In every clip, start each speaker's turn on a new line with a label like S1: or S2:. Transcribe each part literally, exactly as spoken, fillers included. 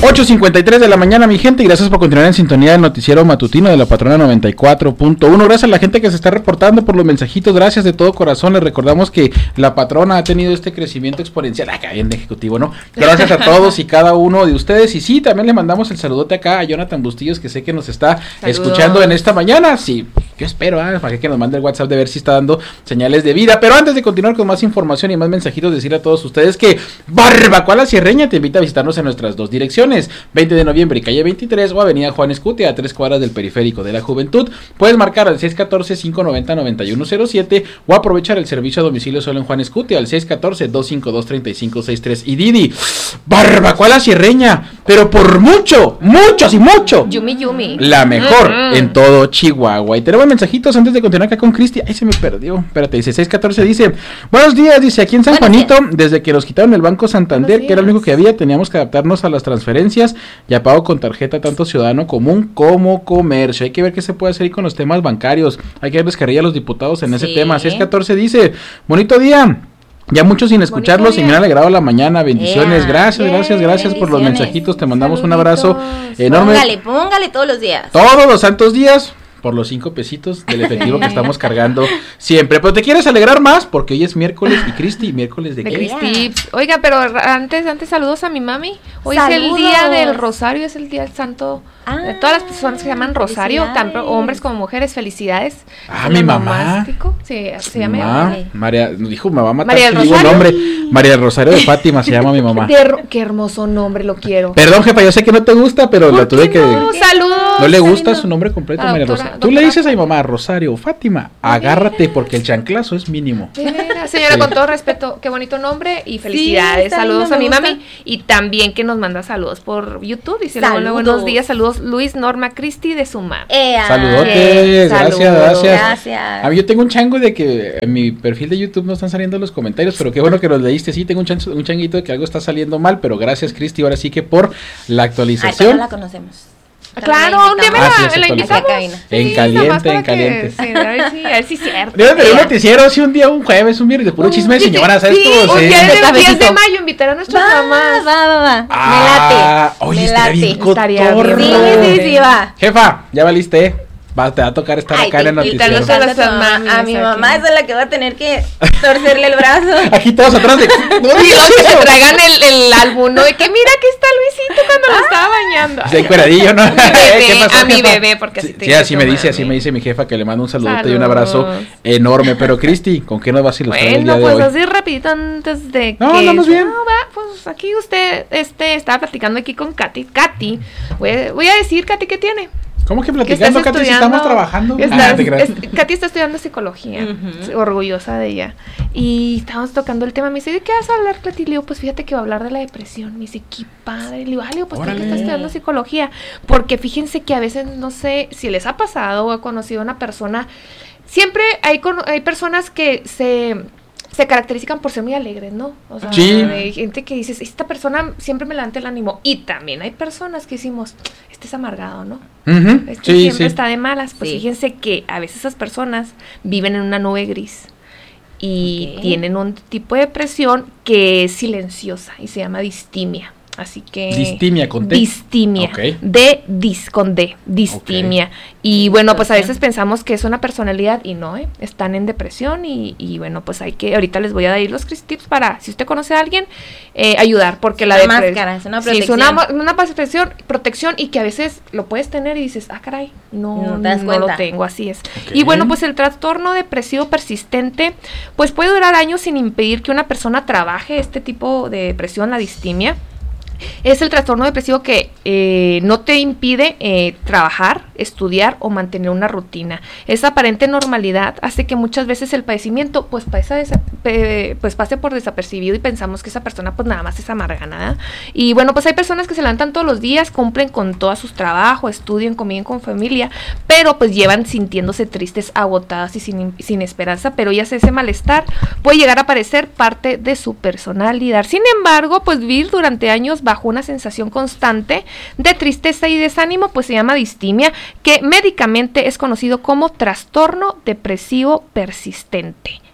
S1: ocho cincuenta y tres de la mañana, mi gente, y gracias por continuar en sintonía del noticiero matutino de la Patrona noventa y cuatro punto uno. Gracias a la gente que se está reportando por los mensajitos, gracias de todo corazón. Les recordamos que la Patrona ha tenido este crecimiento exponencial, acá bien de ejecutivo, ¿no? Gracias a todos y cada uno de ustedes. Y sí, también le mandamos el saludote acá a Jonathan Bustillos, que sé que nos está Saludos. escuchando en esta mañana. Sí, yo espero, ¿eh? para que nos mande el WhatsApp de ver si está dando señales de vida. Pero antes de continuar con más información y más mensajitos, decirle a todos ustedes que Barbacoa La Sierreña te invita a visitarnos en nuestras dos direcciones, veinte de noviembre y calle veintitrés, o avenida Juan Escutia, a tres cuadras del periférico de la Juventud. Puedes marcar al seis uno cuatro, cinco nueve cero, nueve uno cero siete o aprovechar el servicio a domicilio solo en Juan Escutia al seis uno cuatro, dos cinco dos, tres cinco seis tres. Y Didi, Barbacoa La Sierreña, pero por mucho, mucho, así mucho,
S2: Yumi Yumi,
S1: la mejor mm-hmm. en todo Chihuahua. Y tenemos mensajitos antes de continuar acá con Cristi. Ahí se me perdió, espérate, dice seis uno cuatro, dice, buenos días, dice, aquí en San buenos Juanito, días. Desde que nos quitaron el Banco Santander, que era lo único que había, teníamos que adaptarnos a las transferencias, ya pago con tarjeta tanto ciudadano común como comercio. Hay que ver qué se puede hacer ahí con los temas bancarios, hay que darles carrilla a los diputados en sí. ese tema. seis uno cuatro dice, bonito día. Ya muchos sin escucharlos y me han alegrado la mañana, bendiciones, yeah, gracias, yeah, gracias, gracias por los mensajitos, te mandamos Saluditos. un abrazo enorme.
S2: Póngale, póngale todos los días.
S1: Todos los santos días. Por los cinco pesitos del efectivo que estamos cargando siempre. Pero te quieres alegrar más porque hoy es miércoles y Cristi, miércoles de,
S3: de
S1: qué.
S3: Cristi. Oiga, pero antes, antes saludos a mi mami. Hoy saludos. Es el día del Rosario, es el día del santo. Ah, de todas las personas que se llaman Rosario, tanto hombres como mujeres, felicidades.
S1: Ah, mi mamá.
S3: Sí, se llama
S1: María, dijo, me va a matar si digo un nombre. María Rosario de Fátima se llama mi mamá.
S3: De, qué hermoso nombre, lo quiero.
S1: Perdón, jefa, yo sé que no te gusta, pero la tuve que.
S3: No, saludos.
S1: No le gusta su nombre completo, María Rosario. Tú le dices a mi mamá, Rosario, Fátima, agárrate porque el chanclazo es mínimo.
S3: Mira, señora, sí. con todo respeto, qué bonito nombre y felicidades. Sí, saludos lindo, a mi gusta. mami y también que nos manda saludos por YouTube. Dice, hola, buenos días, saludos Luis Norma Cristi de su mamá.
S1: Saludotes, gracias, gracias,
S2: gracias.
S1: A mí yo tengo un chango de que en mi perfil de YouTube no están saliendo los comentarios, pero qué bueno que los leíste. Sí, tengo un, chan, un changuito de que algo está saliendo mal, pero gracias, Cristi, ahora sí que por la actualización.
S2: Ay, no la conocemos.
S3: Claro, un día me la,
S1: ah, sí,
S3: la invitamos.
S1: En
S3: sí,
S1: caliente, en caliente.
S3: Que, sí, a ver si, a ver si es cierto.
S1: Debe tener un noticiero, sí, un día, un jueves, un viernes, de puro chisme de señoras, ¿sabes?
S3: Sí,
S1: todo,
S3: un
S1: sí.
S3: día de, diez de mayo invitar a nuestras
S2: va,
S3: mamás.
S2: Va, va, va,
S1: ah,
S2: me late.
S1: Oye,
S2: me
S1: estaría
S2: late.
S1: bien cotorro.
S2: Sí, sí, sí, va.
S1: Jefa, ya valiste, va, te va a tocar estar Ay, acá en el noticiero.
S2: A, las mami, a mi mamá es la que va a tener que torcerle el brazo.
S1: Aquí todos atrás de...
S3: No, y luego que se traigan el, el álbum, ¿no? De que mira que está Luisito cuando ah, lo estaba bañando.
S1: Sí, cueradillo, ¿no?
S3: A mi bebé, ¿Qué pasó, a mi bebé porque
S1: así sí, sí, así me dice, así me dice mi jefa, que le mando un saludote y un abrazo enorme. Pero Cristi, ¿con qué nos vas a ilustrar
S3: bueno,
S1: el día
S3: pues
S1: de hoy?
S3: así rapidito antes de
S1: no,
S3: que...
S1: No, vamos bien.
S3: No, va, pues aquí usted este estaba platicando aquí con Katy. Katy, voy, voy a decir, Katy, ¿qué tiene?
S1: ¿Cómo que platicando, Katy, si estamos trabajando?
S3: Estás, ah, es, Katy está estudiando psicología, uh-huh. orgullosa de ella. Y estábamos tocando el tema, me dice, ¿de qué vas a hablar, Katy? Le digo, pues fíjate que va a hablar de la depresión. Me dice, qué padre. Le digo, ah, le digo, pues ¿por qué estás estudiando psicología? Porque fíjense que a veces, no sé, si les ha pasado o ha conocido a una persona, siempre hay, hay personas que se... se caracterizan por ser muy alegres, ¿no? O sea,
S1: sí.
S3: hay gente que dices, esta persona siempre me levanta el ánimo. Y también hay personas que decimos, este es amargado, ¿no?
S1: Uh-huh.
S3: Este
S1: sí,
S3: siempre
S1: sí.
S3: está de malas. Pues sí. Fíjense que a veces esas personas viven en una nube gris y okay. tienen un tipo de depresión que es silenciosa y se llama distimia. Así que...
S1: Distimia con D.
S3: Distimia.
S1: Okay.
S3: D, dis, con D. Distimia. Okay. Y bueno, pues a veces pensamos que es una personalidad y no, ¿eh? Están en depresión y, y bueno, pues hay que... Ahorita les voy a dar los tips para, si usted conoce a alguien, eh, ayudar. Porque la
S2: depresión... Una máscara, es una protección.
S3: Sí, es una, una protección, protección y que a veces lo puedes tener y dices, ah, caray, no, no, te das no lo tengo, así es. Okay. Y bueno, pues el trastorno depresivo persistente, pues puede durar años sin impedir que una persona trabaje este tipo de depresión, la distimia. Es el trastorno depresivo que eh, no te impide eh, trabajar, estudiar o mantener una rutina. Esa aparente normalidad hace que muchas veces el padecimiento pues pase, desa- eh, pues pase por desapercibido y pensamos que esa persona pues nada más es amargana, ¿eh? Y bueno, pues hay personas que se levantan todos los días, cumplen con todos sus trabajos, estudian, conviven con familia, pero pues llevan sintiéndose tristes, agotadas y sin, sin esperanza, pero ya ese malestar puede llegar a parecer parte de su personalidad. Sin embargo, pues vivir durante años bajo una sensación constante de tristeza y desánimo, pues se llama distimia, que médicamente es conocido como trastorno depresivo persistente.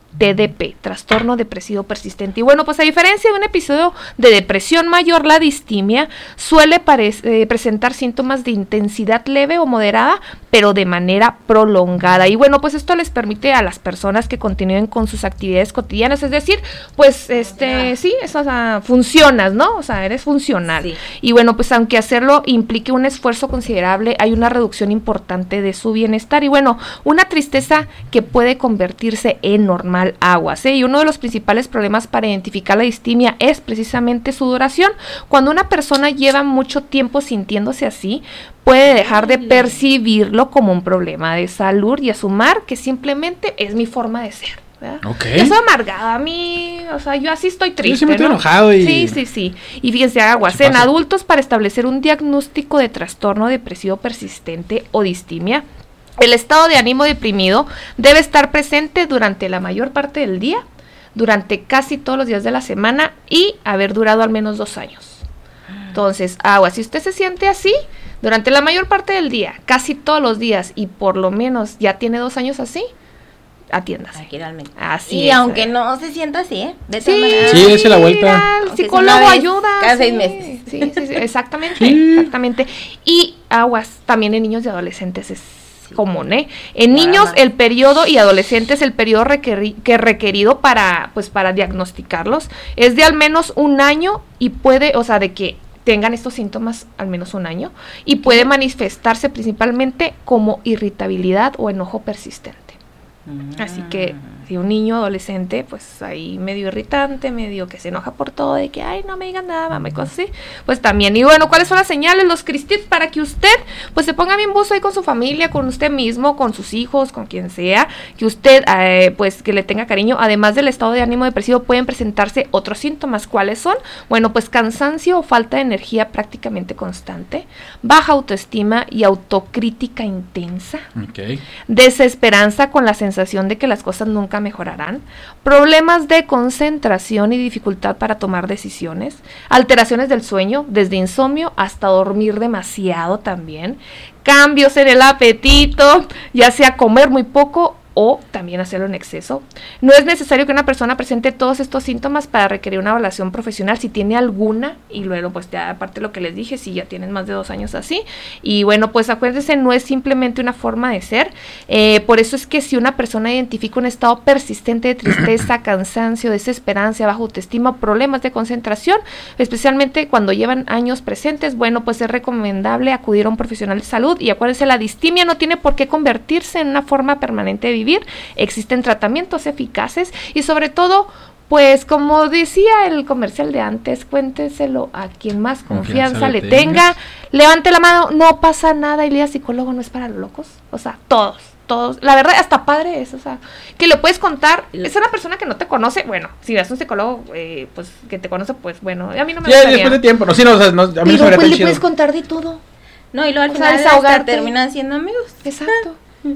S3: T D P, trastorno depresivo persistente. Y bueno, pues a diferencia de un episodio de depresión mayor, la distimia suele eh, presentar síntomas de intensidad leve o moderada, pero de manera prolongada. Y bueno, pues esto les permite a las personas que continúen con sus actividades cotidianas, es decir, pues este, sí, eso, o sea, funcionas, ¿no? O sea, eres funcional. Sí. Y bueno, pues aunque hacerlo implique un esfuerzo considerable, hay una reducción importante de su bienestar. Y bueno, una tristeza que puede convertirse en normal aguas, ¿eh? Y uno de los principales problemas para identificar la distimia es precisamente su duración. Cuando una persona lleva mucho tiempo sintiéndose así, puede dejar de percibirlo como un problema de salud y asumir que simplemente es mi forma de ser.
S1: Okay.
S3: Yo soy amargada, a mí, o sea, yo así estoy triste.
S1: Yo siempre estoy
S3: ¿no?
S1: enojado y...
S3: Sí, sí, sí. Y fíjense, aguas, en adultos, para establecer un diagnóstico de trastorno depresivo persistente o distimia, el estado de ánimo deprimido debe estar presente durante la mayor parte del día, durante casi todos los días de la semana y haber durado al menos dos años. Entonces, agua, si usted se siente así, durante la mayor parte del día, casi todos los días y por lo menos ya tiene dos años así, atiéndase.
S2: Aquí realmente.
S3: Así
S2: y
S3: es,
S2: aunque
S3: eh.
S2: no se sienta así, ¿eh? De
S3: sí,
S2: manera.
S1: Sí, dése la vuelta.
S3: El psicólogo ayuda.
S2: Cada
S3: sí,
S2: seis meses.
S3: Sí, sí, sí, exactamente,
S1: Sí.
S3: exactamente. Y aguas, también en niños y adolescentes es común, ¿eh? En niños el periodo y adolescentes el periodo requeri- que requerido para, pues, para diagnosticarlos es de al menos un año y puede, o sea, de que tengan estos síntomas al menos un año y puede manifestarse principalmente como irritabilidad o enojo persistente. Mm. Así que si un niño adolescente, pues ahí medio irritante, medio que se enoja por todo, de que, ay, no me digan nada, mamá, y cosas así, pues también. Y bueno, ¿cuáles son las señales, los cristips, para que usted, pues se ponga bien buzo ahí con su familia, con usted mismo, con sus hijos, con quien sea, que usted, eh, pues, que le tenga cariño? Además del estado de ánimo depresivo, pueden presentarse otros síntomas. ¿Cuáles son? Bueno, pues cansancio o falta de energía prácticamente constante, baja autoestima y autocrítica intensa,
S1: Okay.
S3: desesperanza con la sensación de que las cosas nunca mejorarán, problemas de concentración y dificultad para tomar decisiones, alteraciones del sueño, desde insomnio hasta dormir demasiado también, cambios en el apetito, ya sea comer muy poco o también hacerlo en exceso. No es necesario que una persona presente todos estos síntomas para requerir una evaluación profesional si tiene alguna, y luego pues ya aparte de lo que les dije, si ya tienen más de dos años así, y bueno, pues acuérdense, no es simplemente una forma de ser, eh, por eso es que si una persona identifica un estado persistente de tristeza, cansancio, desesperanza, baja autoestima, problemas de concentración, especialmente cuando llevan años presentes, bueno, pues es recomendable acudir a un profesional de salud. Y acuérdense, la distimia no tiene por qué convertirse en una forma permanente de vivir. Existen tratamientos eficaces y sobre todo, pues como decía el comercial de antes, cuénteselo a quien más confianza, confianza le tenga. tenga, levante la mano, no pasa nada, y lea psicólogo no es para los locos, o sea, todos, todos, la verdad, hasta padre es, o sea, que le puedes contar, es una persona que no te conoce, bueno, si ves un psicólogo, eh, pues, que te conoce, pues, bueno, a mí no me
S1: gustaría. Ya, después de tiempo, no, sí, no, o sea, no, a mí
S2: Pero
S1: no se me
S2: pues le chido. Puedes contar de todo. No, y luego al
S3: o
S2: final
S3: sea, hasta
S2: terminan siendo amigos.
S3: Exacto.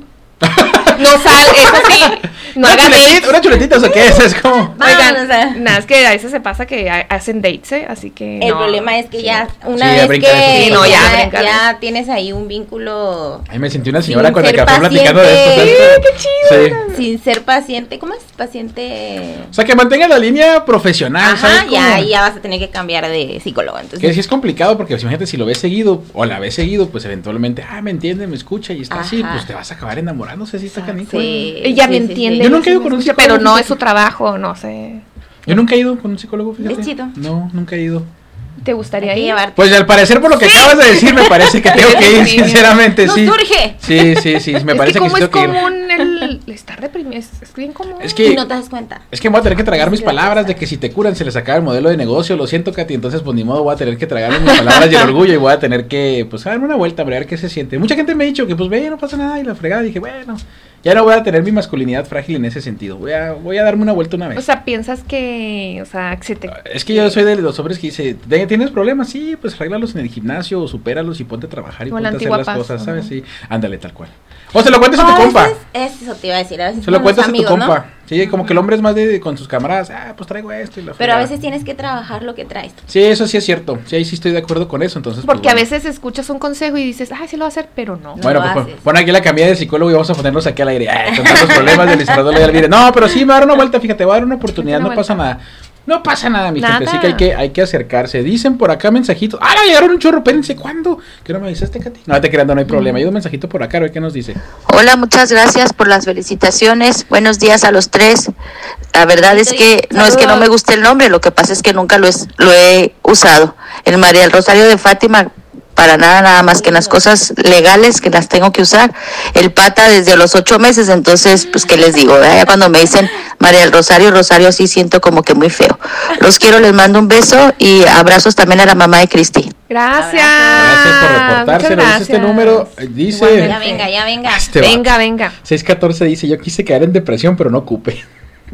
S3: No sal, eso sí, no
S1: una
S3: hagan
S1: chuletita,
S3: dates.
S1: una chuletita, ¿o qué es? Es como...
S3: Oigan, o sea, nada, es que a veces se pasa que ha- hacen dates, ¿eh? Así que
S2: El
S3: no.
S2: sí. es que
S3: Sí.
S2: ya, una
S1: Sí, ya
S2: vez
S1: brincar
S2: que
S1: eso,
S3: sí, no, ya
S2: ya,
S3: brincar
S2: ya tienes ahí un vínculo
S1: Ahí me sentí una señora
S2: Sin
S1: con la
S2: ser
S1: que fue platicando de esto.
S2: paciente.
S1: ¿sabes?
S3: ¡Qué chido!
S1: Sí.
S2: sin ser paciente, ¿cómo es? Paciente...
S1: O sea, que mantenga la línea profesional,
S2: Ajá,
S1: ¿sabes?
S2: ya,
S1: Cómo?
S2: ya vas a tener que cambiar de psicólogo, entonces...
S1: Que sí es complicado porque pues, imagínate si lo ves seguido o la ves seguido, pues eventualmente, ah, me entiende, me escucha y está
S2: Ajá.
S1: así, pues te vas a acabar enamorándose, así está canijo.
S2: Sí.
S3: Ella me
S2: Sí, sí,
S3: entiende.
S2: sí.
S1: Yo nunca he ido
S3: sí
S1: con
S3: me
S1: un
S3: escucha,
S1: psicólogo,
S3: pero no
S1: fíjate.
S3: es su trabajo, no sé.
S1: Yo nunca he ido con un psicólogo, fíjate.
S2: Es chido.
S1: No, nunca he ido.
S3: ¿Te gustaría
S2: Hay que
S3: ir?
S2: llevarte.
S1: Pues al parecer por lo que acabas de decir me parece que tengo que ir,
S3: Sí.
S1: sinceramente,
S2: ¡Nos
S1: sí.
S2: surge!
S1: Sí, sí, sí, me
S3: es
S1: parece
S3: que
S1: que,
S3: como
S1: sí
S3: es
S1: tengo que ir.
S3: común el estar reprimido, es, es bien común.
S1: Es
S2: Y
S1: que
S2: no te das cuenta.
S1: Es que voy a tener que tragar mis
S2: Sí,
S1: palabras de que si te curan se les acaba el modelo de negocio, lo siento, Katy, entonces pues ni modo voy a tener que tragarme mis palabras y el orgullo y voy a tener que pues darme una vuelta, a ver qué se siente. Mucha gente me ha dicho que pues ve, no pasa nada y la fregada, dije, bueno, ya no voy a tener mi masculinidad frágil en ese sentido, voy a, voy a darme una vuelta una vez.
S3: O sea, piensas que, o sea, que se te...
S1: Es que yo soy de los hombres que dice, "¿Te- ¿tienes problemas? Sí, pues arréglalos en el gimnasio o supéralos y ponte a trabajar y
S3: Como la
S1: ponte a hacer
S3: antigua
S1: las
S3: paz,
S1: cosas, ¿sabes?
S3: ajá.
S1: Sí, ándale, tal cual. O se lo cuentes a
S2: A
S1: tu
S2: veces-
S1: compa.
S2: Eso te iba a decir, a veces
S1: Se lo
S2: con los
S1: cuentas a tu
S2: amigos, ¿no?
S1: compa. Sí, como que el hombre es más de con sus camaradas, ah, pues traigo esto y lo
S2: Pero a veces tienes que trabajar lo que traes.
S1: Sí, eso sí es cierto. Sí, ahí sí estoy de acuerdo con eso, entonces.
S3: Porque
S1: pues,
S3: bueno. a veces escuchas un consejo y dices, ah, sí lo va a hacer, pero no.
S1: Bueno,
S2: no
S1: pues pon aquí la camilla de psicólogo y vamos a ponernos aquí al aire. Ay, con tantos problemas del Licenciado de Alvire. No, pero sí, me va a dar una vuelta, fíjate, voy a dar una oportunidad, no pasa nada. No pasa nada, mi nada. gente, sí que hay, que hay que acercarse. Dicen por acá mensajitos. ¡Ah, no, llegaron un chorro! Espérense, ¿cuándo? ¿Qué no me avisaste, Katy? No, te creando, no hay problema. Hay un mensajito por acá, a ver qué nos dice.
S4: Hola, muchas gracias por las felicitaciones. Buenos días a los tres. La verdad es que no es que no me guste el nombre, lo que pasa es que nunca lo, es, lo he usado. El María del Rosario de Fátima, para nada, nada más que en las cosas legales que las tengo que usar. El Pata desde los ocho meses, entonces, pues, ¿qué les digo? Ya cuando me dicen María del Rosario, Rosario, sí siento como que muy feo. Los quiero, les mando un beso y abrazos también a la mamá de Cristi.
S3: Gracias.
S1: Gracias por reportarse. Nos dice este número, dice...
S2: Bueno, ya venga, ya venga.
S1: Este
S3: venga, venga.
S1: seis catorce dice, yo quise caer en depresión, pero no ocupe.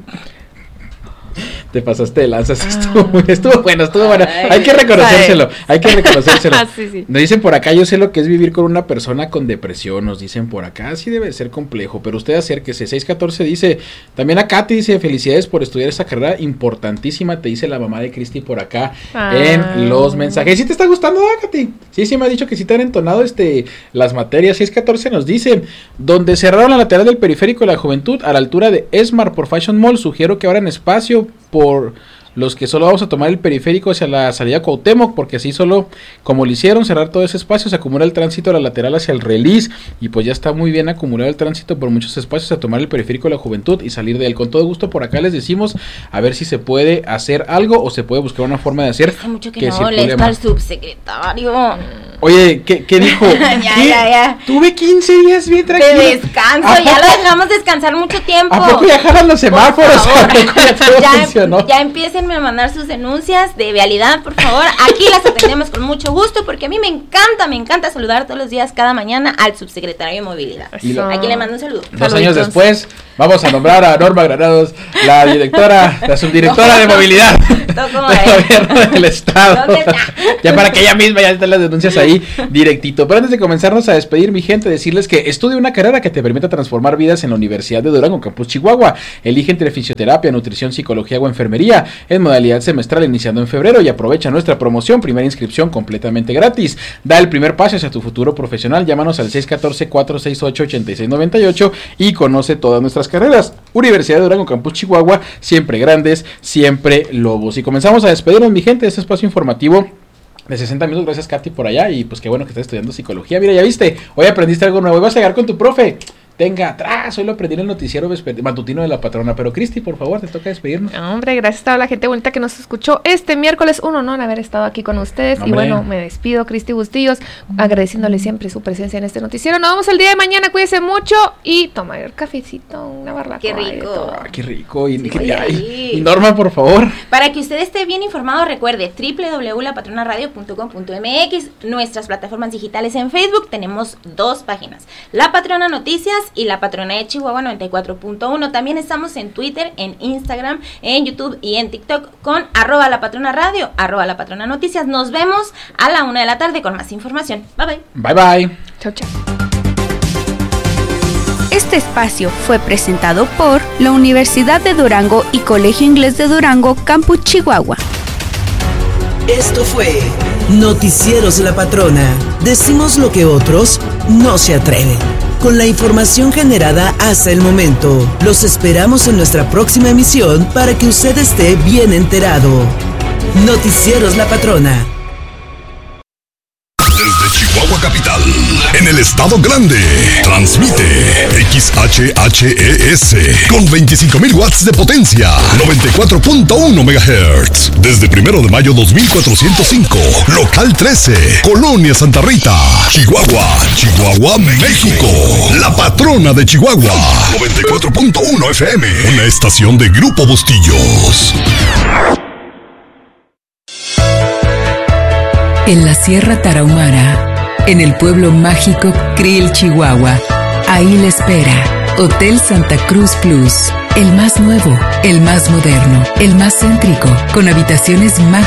S1: Te pasaste de lanzas, ah. estuvo, estuvo bueno, estuvo bueno, hay que reconocérselo, hay que reconocérselo. sí, sí. Nos dicen por acá, yo sé lo que es vivir con una persona con depresión, nos dicen por acá, sí debe ser complejo, pero usted acérquese. Seis catorce dice, también a Katy dice, felicidades por estudiar esta carrera importantísima, te dice la mamá de Cristi por acá ah. en los mensajes. ¿Sí te está gustando, ¿eh, Katy? Sí, sí me ha dicho que sí te han entonado este las materias. Seis catorce nos dice, donde cerraron la lateral del periférico de la Juventud a la altura de Esmar por Fashion Mall, sugiero que abran espacio por los que solo vamos a tomar el periférico hacia la salida Cuauhtémoc, porque así solo, como lo hicieron, cerrar todo ese espacio, se acumula el tránsito a la lateral hacia el Relis, y pues ya está muy bien acumulado el tránsito por muchos espacios a tomar el periférico de la Juventud y salir de él. Con todo gusto por acá les decimos a ver si se puede hacer algo o se puede buscar una forma de hacer.
S2: Hace mucho que, que no molesta al subsecretario.
S1: Oye, ¿qué, qué dijo?
S2: ya,
S1: ¿Qué?
S2: ya, ya.
S1: Tuve quince días bien tranquilo.
S2: De descanso, ya lo dejamos descansar mucho tiempo.
S1: ¿A poco ya jalan los semáforos? ¿A poco ya todo
S2: ya,
S1: funcionó?
S2: Ya empiecen a mandar sus denuncias de vialidad, por favor. Aquí las atendemos con mucho gusto, porque a mí me encanta, me encanta saludar todos los días, cada mañana, al subsecretario de Movilidad.
S1: Lo,
S2: aquí le mando un saludo.
S1: Dos años después, vamos a nombrar a Norma Granados, la directora, la subdirectora de Movilidad del gobierno del estado. Ya para que ella misma ya estén las denuncias ahí directito. Pero antes de comenzarnos a despedir, mi gente, decirles que estudia una carrera que te permita transformar vidas en la Universidad de Durango, Campus Chihuahua. Elige entre fisioterapia, nutrición, psicología o enfermería en modalidad semestral iniciando en febrero y aprovecha nuestra promoción, primera inscripción completamente gratis. Da el primer paso hacia tu futuro profesional. Llámanos al seis catorce, cuatro seis ocho, ocho seis nueve ocho y conoce todas nuestras carreras. Universidad de Durango, Campus Chihuahua, siempre grandes, siempre lobos. Y comenzamos a despedirnos, mi gente, de este espacio informativo de sesenta minutos. Gracias, Katy, por allá. Y pues qué bueno que estás estudiando psicología. Mira, ya viste, hoy aprendiste algo nuevo. Y vas a llegar con tu profe. Tenga atrás, hoy lo aprendí en el noticiero matutino de la patrona. Pero Cristi, por favor, te toca despedirnos.
S3: Hombre, gracias a toda la gente bonita que nos escuchó este miércoles. Un honor haber estado aquí con ustedes. Hombre. Y bueno, me despido, Cristi Bustillos, agradeciéndole siempre su presencia en este noticiero. Nos vemos el día de mañana, cuídense mucho y tomar el cafecito, una barbacoa.
S2: Qué rico.
S1: Ah, qué rico. Y, sí, y, ay, y Norma, por favor.
S2: Para que usted esté bien informado, recuerde doble u doble u doble u punto la patrona radio punto com punto m x, nuestras plataformas digitales en Facebook. Tenemos dos páginas, La Patrona Noticias y La Patrona de Chihuahua noventa y cuatro punto uno. También estamos en Twitter, en Instagram, en YouTube y en TikTok con arroba La Patrona Radio, arroba La Patrona Noticias. Nos vemos a la una de la tarde con más información. Bye bye.
S1: Bye bye.
S3: Chau, chau.
S5: Este espacio fue presentado por la Universidad de Durango y Colegio Inglés de Durango, Campus Chihuahua.
S6: Esto fue Noticieros La Patrona. Decimos lo que otros no se atreven. Con la información generada hasta el momento, los esperamos en nuestra próxima emisión para que usted esté bien enterado. Noticieros La Patrona.
S7: Desde Chihuahua Capital, en el Estado Grande, transmite X H H E S con veinticinco mil watts de potencia, noventa y cuatro punto uno megahertz. Desde primero de mayo dos mil cuatrocientos cinco, local trece, Colonia Santa Rita, Chihuahua, Chihuahua, México. La Patrona de Chihuahua, noventa y cuatro punto uno F M, una estación de Grupo Bustillos.
S8: En la Sierra Tarahumara, en el pueblo mágico Krill, Chihuahua, ahí le espera Hotel Santa Cruz Plus, el más nuevo, el más moderno, el más céntrico, con habitaciones máximas